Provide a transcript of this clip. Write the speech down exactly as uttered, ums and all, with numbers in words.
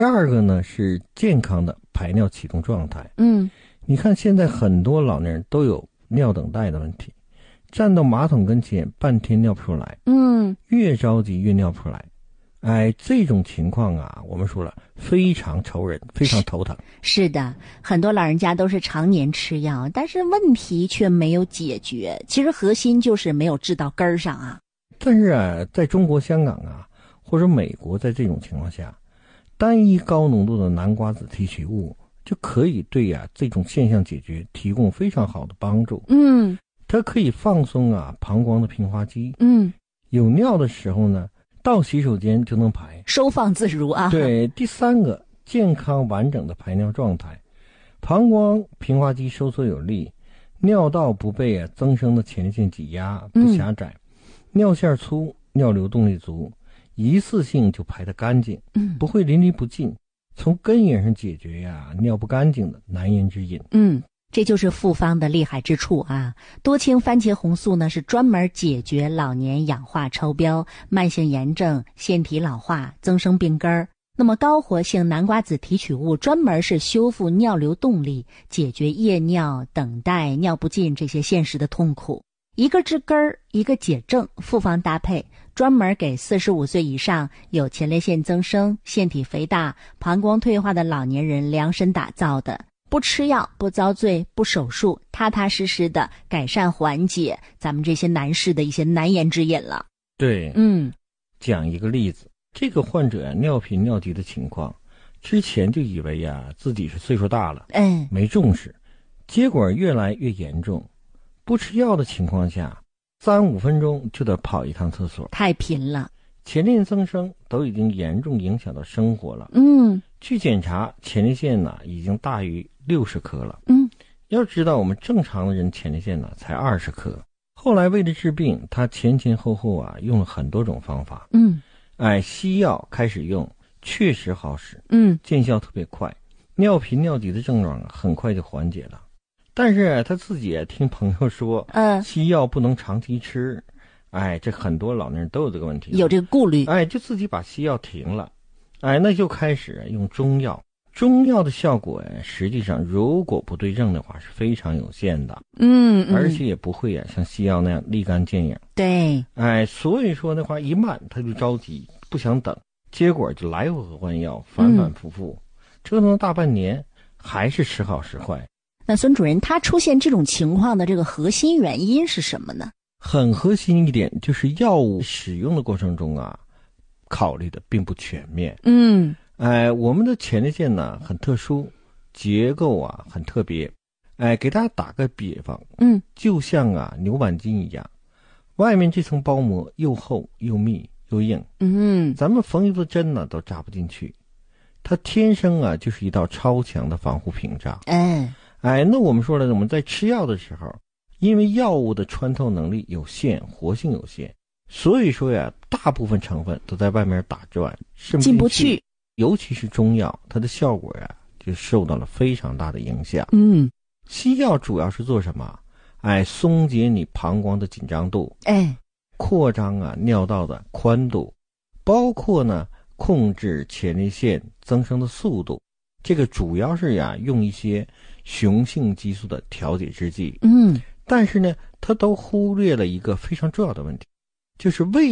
第二个呢是健康的排尿启动状态。 嗯， 你看现在很多老年人都有尿等待的问题，站到马桶跟前半天尿不出来， 嗯， 越着急越尿不出来。哎，这种情况啊，我们说了非常愁人，非常头疼。 是的，很多老人家都是常年吃药，但是问题却没有解决。其实核心就是没有治到根儿上啊。 但是啊，在中国香港啊或者美国，在这种情况下，单一高浓度的南瓜子提取物就可以对呀、啊、这种现象解决提供非常好的帮助。 嗯， 它可以放松啊膀胱的平滑肌。 嗯， 有尿的时候呢，到洗手间就能排， 收放自如啊。 对，第三个，健康完整的排尿状态，膀胱平滑肌收缩有力，尿道不被啊增生的前列腺挤压，不狭窄，嗯、尿线粗，尿流动力足，一次性就排得干净， 嗯， 不会淋漓不尽，从根源上解决呀、啊、尿不干净的难言之隐。 嗯，这就是复方的厉害之处啊！多氢番茄红素呢是专门解决老年氧化超标、慢性炎症、腺体老化、增生病根儿。那么高活性南瓜子提取物专门是修复尿流动力，解决夜尿、等待、尿不尽这些现实的痛苦。一个治根儿，一个解症，复方搭配，专门给四十五岁以上有前列腺增生、腺体肥大、膀胱退化的老年人量身打造的。不吃药，不遭罪，不手术，踏踏实实的改善缓解咱们这些男士的一些难言之隐了。 对， 嗯， 讲一个例子，这个患者啊尿频尿急的情况，之前就以为呀、啊、自己是岁数大了， 嗯， 没重视，结果越来越严重。不吃药的情况下，三五分钟就得跑一趟厕所， 太频了， 前列腺增生都已经严重影响到生活了。 嗯， 去检查前列腺呢已经大于六十颗了。 嗯， 要知道我们正常的人前列腺呢才二十颗。后来为了治病，他前前后后啊用了很多种方法。 嗯， 哎，西药开始用，确实好使， 嗯， 见效特别快，尿频尿急的症状很快就缓解了。但是他自己听朋友说， 嗯， 西药不能长期吃，哎，这很多老年人都有这个问题， 有这个顾虑， 哎，就自己把西药停了，哎，那就开始用中药。中药的效果呀，实际上如果不对症的话是非常有限的， 嗯，嗯而且也不会呀像西药那样立竿见影。 对， 哎，所以说的话，一慢他就着急，不想等，结果就来回换药，反反复复，嗯、折腾了大半年，还是时好时坏。 那孙主任，他出现这种情况的这个核心原因是什么呢？ 很核心一点就是药物使用的过程中啊，考虑的并不全面。 嗯， 哎，我们的前列腺呢很特殊，结构啊很特别。哎，给大家打个比方， 嗯， 就像啊牛板筋一样，外面这层包膜又厚又密又硬， 嗯， 咱们缝一次针呢都扎不进去，它天生啊就是一道超强的防护屏障。 哎。 哎，那我们说了，我们在吃药的时候，因为药物的穿透能力有限，活性有限，所以说呀，大部分成分都在外面打转， 进不去。 尤其是中药，它的效果呀就受到了非常大的影响。 嗯， 西药主要是做什么？哎，松解你膀胱的紧张度， 哎， 扩张啊尿道的宽度，包括呢控制前列腺增生的速度。这个主要是呀用一些雄性激素的调节制剂， 嗯， 但是呢，它都忽略了一个非常重要的问题，就是为